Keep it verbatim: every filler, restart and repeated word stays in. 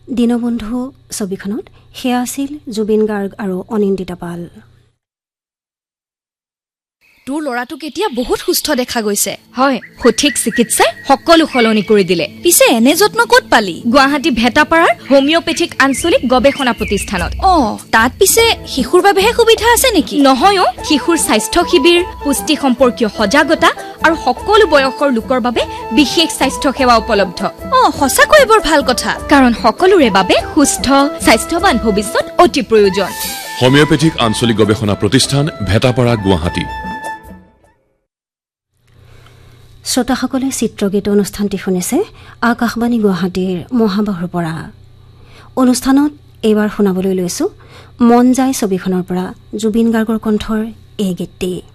দীনবন্ধু ছবিখনত সেয়া আছিল জুবিন গাৰ্গ আৰু অনিন্দিতা পাল। তোৰ ল'ৰাটোক এতিয়া বহুত সুস্থ দেখা গৈছে। হয়, সঠিক চিকিৎসাই সকলো সলনি কৰি দিলে। পিছে এনে যত্ন ক'ত পালি? গুৱাহাটী ভেটাপাৰাৰ হোমিওপেথিক আঞ্চলিক গৱেষণা প্ৰতিষ্ঠানত। অ, তাত পিছে শিশুৰ বাবেহে সুবিধা আছে নেকি? নহয় অ, শিশুৰ স্বাস্থ্য শিবিৰ, পুষ্টি সম্পৰ্কীয় সজাগতা আৰু সকলো বয়সৰ লোকৰ বাবে বিশেষ স্বাস্থ্য সেৱা উপলব্ধ। অ, সঁচাকৈ বৰ ভাল কথা। কাৰণ সকলোৰে বাবে সুস্থ স্বাস্থ্যৱান ভৱিষ্যত অতি প্ৰয়োজন। হোমিওপেথিক আঞ্চলিক গৱেষণা প্ৰতিষ্ঠান ভেটাপাৰা গুৱাহাটী। শ্ৰোতাসকলে চিত্ৰগীত অনুষ্ঠানটি শুনিছে আকাশবাণী গুৱাহাটীৰ মহাবাহুৰ পৰা। অনুষ্ঠানত এইবাৰ শুনাবলৈ লৈছো মন যায় ছবিখনৰ পৰা জুবিন গাৰ্গৰ কণ্ঠৰ এই গীতটি।